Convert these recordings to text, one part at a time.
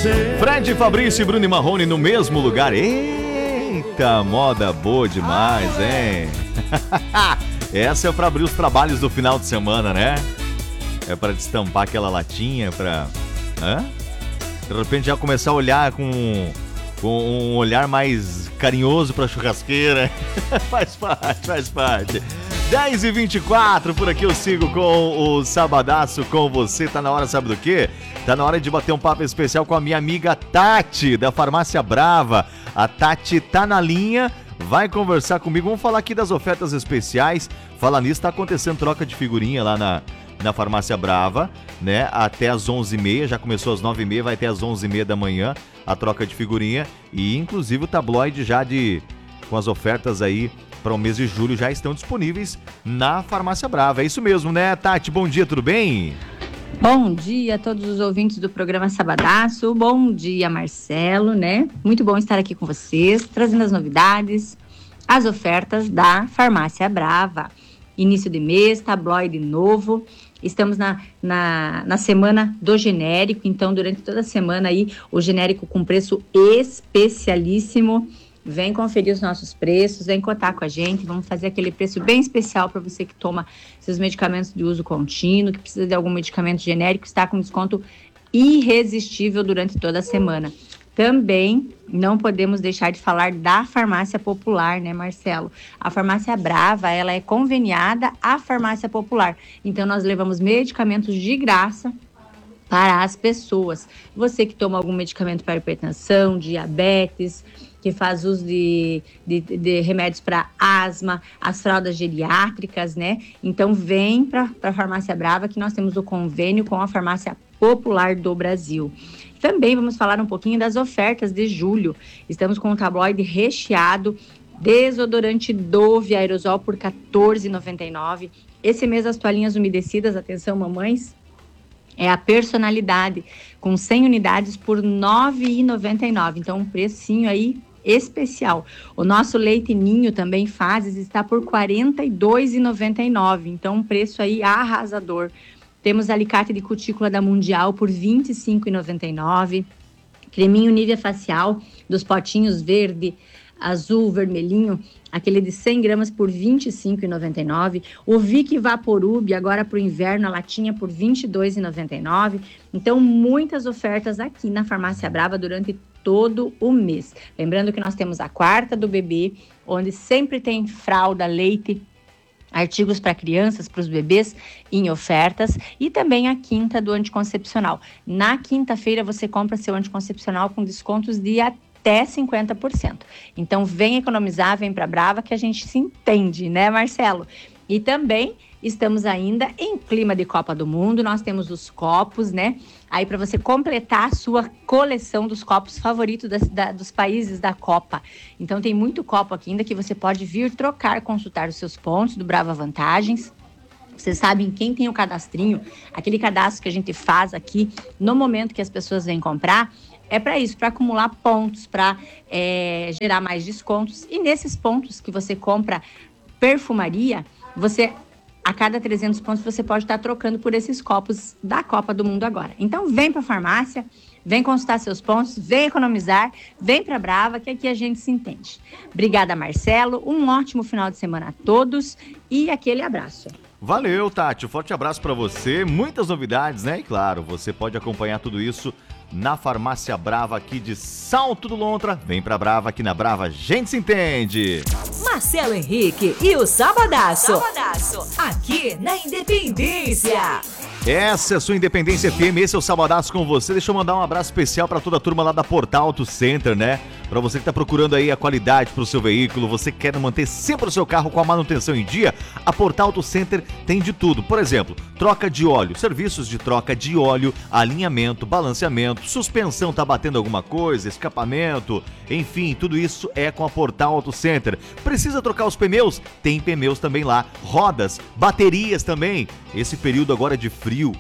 Fred, Fabrício e Bruno e Marrone no mesmo lugar. Eita, moda boa demais, hein? Essa é pra abrir os trabalhos do final de semana, né? É pra destampar aquela latinha, pra... Hã? De repente já começar a olhar com um olhar mais carinhoso pra churrasqueira. Faz parte. 10h24, por aqui eu sigo com o Sabadaço com você. Tá na hora, sabe do quê? Tá na hora de bater um papo especial com a minha amiga Tati, da Farmácia Brava. A Tati tá na linha, vai conversar comigo. Vamos falar aqui das ofertas especiais. Fala nisso, tá acontecendo troca de figurinha lá na Farmácia Brava, né? Até às 11h30, já começou às 9h30, vai até às 11h30 da manhã a troca de figurinha. E inclusive o tabloide já com as ofertas aí para o mês de julho já estão disponíveis na Farmácia Brava. É isso mesmo, né, Tati? Bom dia, tudo bem? Bom dia a todos os ouvintes do programa Sabadaço. Bom dia, Marcelo, né? Muito bom estar aqui com vocês, trazendo as novidades, as ofertas da Farmácia Brava. Início de mês, tabloide novo. Estamos na semana do genérico, então durante toda a semana aí o genérico com preço especialíssimo. Vem conferir os nossos preços, vem contar com a gente, vamos fazer aquele preço bem especial para você que toma seus medicamentos de uso contínuo, que precisa de algum medicamento genérico, está com desconto irresistível durante toda a semana. Também não podemos deixar de falar da Farmácia Popular, né, Marcelo? A Farmácia Brava, ela é conveniada à Farmácia Popular, então nós levamos medicamentos de graça para as pessoas. Você que toma algum medicamento para hipertensão, diabetes, que faz uso de remédios para asma, as fraldas geriátricas, né? Então vem para a Farmácia Brava, que nós temos o convênio com a Farmácia Popular do Brasil. Também vamos falar um pouquinho das ofertas de julho. Estamos com um tabloide recheado, desodorante Dove aerosol por R$ 14,99. Esse mês as toalhinhas umedecidas, atenção mamães, é a personalidade, com 100 unidades por R$ 9,99. Então um precinho aí especial. O nosso leite ninho também fases está por R$ 42,99. Então um preço aí arrasador. Temos alicate de cutícula da Mundial por R$ 25,99. Creminho Nivea facial dos potinhos verde, azul, vermelhinho, aquele de 100 gramas por R$ 25,99. O Vic Vaporub, agora para o inverno, a latinha por R$ 22,99. Então, muitas ofertas aqui na Farmácia Brava durante todo o mês. Lembrando que nós temos a quarta do bebê, onde sempre tem fralda, leite, artigos para crianças, para os bebês em ofertas, e também a quinta do anticoncepcional. Na quinta-feira você compra seu anticoncepcional com descontos de até 50%. Então vem economizar, vem para Brava que a gente se entende, né, Marcelo? E também estamos ainda em clima de Copa do Mundo, nós temos os copos, né? Aí para você completar a sua coleção dos copos favoritos dos países da Copa. Então tem muito copo aqui ainda que você pode vir trocar, consultar os seus pontos do Brava Vantagens. Vocês sabem quem tem o cadastrinho, aquele cadastro que a gente faz aqui no momento que as pessoas vêm comprar, é para isso, para acumular pontos, para gerar mais descontos. E nesses pontos que você compra perfumaria, a cada 300 pontos você pode estar trocando por esses copos da Copa do Mundo agora. Então vem para a farmácia, vem consultar seus pontos, vem economizar, vem para Brava, que aqui a gente se entende. Obrigada, Marcelo, um ótimo final de semana a todos e aquele abraço. Valeu, Tati, um forte abraço para você, muitas novidades, né? E claro, você pode acompanhar tudo isso na Farmácia Brava aqui de Salto do Lontra. Vem pra Brava, aqui na Brava a gente se entende. Marcelo Henrique e o Sabadaço. Aqui na Independência. Essa é a sua Independência FM, esse é o Sabadaço com você. Deixa eu mandar um abraço especial para toda a turma lá da Portal Auto Center, né? Para você que tá procurando aí a qualidade pro seu veículo, você quer manter sempre o seu carro com a manutenção em dia, a Portal Auto Center tem de tudo. Por exemplo, troca de óleo, serviços de troca de óleo, alinhamento, balanceamento, suspensão tá batendo alguma coisa, escapamento, enfim, tudo isso é com a Portal Auto Center. Precisa trocar os pneus? Tem pneus também lá. Rodas, baterias também. Esse período agora de frio,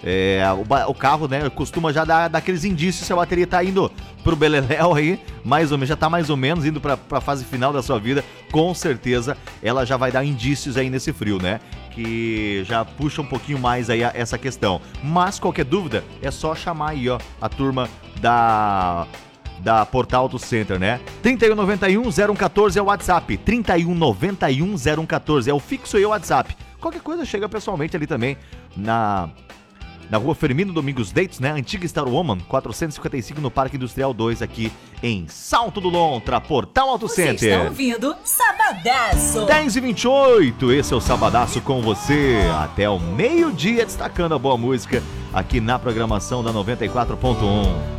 o carro, né, costuma já dar aqueles indícios se a bateria tá indo pro beleléu aí, mais ou menos, já tá mais ou menos indo pra fase final da sua vida, com certeza ela já vai dar indícios aí nesse frio, né, que já puxa um pouquinho mais aí essa questão. Mas qualquer dúvida, é só chamar aí, ó, a turma da Portal Auto Center, né? 3191-0114 é o WhatsApp. 3191-0114 é o fixo e o WhatsApp. Qualquer coisa chega pessoalmente ali também na rua Firmino Domingos Deitos, né? Antiga Star Woman, 455 no Parque Industrial 2 aqui em Salto do Lontra, Portal Auto Center. Você está ouvindo Sabadaço. 10h28, esse é o Sabadaço com você até o meio-dia, destacando a boa música aqui na programação da 94.1.